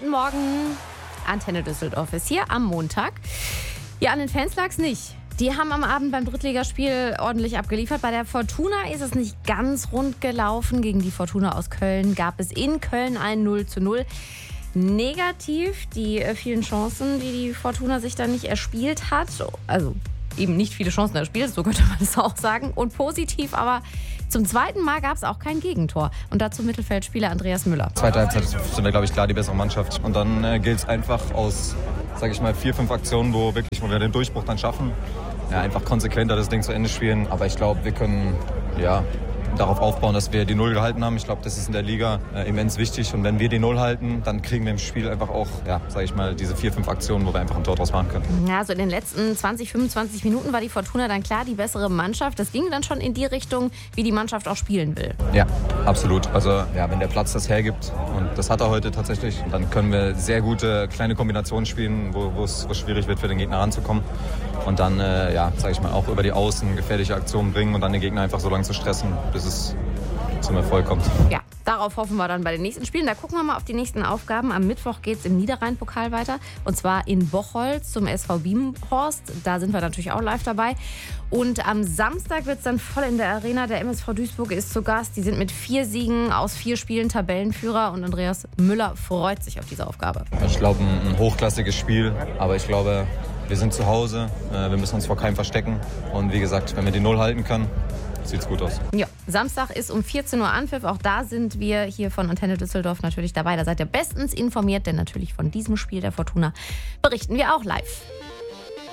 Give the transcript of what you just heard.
Guten Morgen. Antenne Düsseldorf ist hier am Montag. Ja, an den Fans lag es nicht. Die haben am Abend beim Drittligaspiel ordentlich abgeliefert. Bei der Fortuna ist es nicht ganz rund gelaufen. Gegen die Fortuna aus Köln gab es in Köln ein 0:0. Negativ die vielen Chancen, die Fortuna sich dann nicht erspielt hat. Also eben nicht viele Chancen erspielt, so könnte man es auch sagen. Und positiv aber, zum zweiten Mal gab es auch kein Gegentor. Und dazu Mittelfeldspieler Andreas Müller. Zweite Halbzeit sind wir, glaube ich, klar die bessere Mannschaft. Und dann gilt es einfach aus, sage ich mal, 4-5 Aktionen, wo wir den Durchbruch dann schaffen. Ja, einfach konsequenter das Ding zu Ende spielen. Aber ich glaube, wir können darauf aufbauen, dass wir die Null gehalten haben. Ich glaube, das ist in der Liga immens wichtig. Und wenn wir die Null halten, dann kriegen wir im Spiel einfach auch, sage ich mal, diese 4-5 Aktionen, wo wir einfach ein Tor draus machen können. Ja, so in den letzten 20, 25 Minuten war die Fortuna dann klar die bessere Mannschaft. Das ging dann schon in die Richtung, wie die Mannschaft auch spielen will. Ja, absolut. Also wenn der Platz das hergibt, und das hat er heute tatsächlich, dann können wir sehr gute kleine Kombinationen spielen, wo es schwierig wird, für den Gegner ranzukommen. Und dann, sage ich mal, auch über die Außen gefährliche Aktionen bringen und dann den Gegner einfach so lange zu stressen, bis es zum Erfolg kommt. Ja, darauf hoffen wir dann bei den nächsten Spielen. Da gucken wir mal auf die nächsten Aufgaben. Am Mittwoch geht es im Niederrhein-Pokal weiter. Und zwar in Bocholt zum SV Biemenhorst. Da sind wir natürlich auch live dabei. Und am Samstag wird es dann voll in der Arena. Der MSV Duisburg ist zu Gast. Die sind mit 4 Siegen aus 4 Spielen Tabellenführer. Und Andreas Müller freut sich auf diese Aufgabe. Ich glaube, ein hochklassiges Spiel. Aber ich glaube, wir sind zu Hause. Wir müssen uns vor keinem verstecken. Und wie gesagt, wenn wir die Null halten können, sieht's gut aus. Ja, Samstag ist um 14 Uhr Anpfiff. Auch da sind wir hier von Antenne Düsseldorf natürlich dabei. Da seid ihr bestens informiert, denn natürlich von diesem Spiel der Fortuna berichten wir auch live.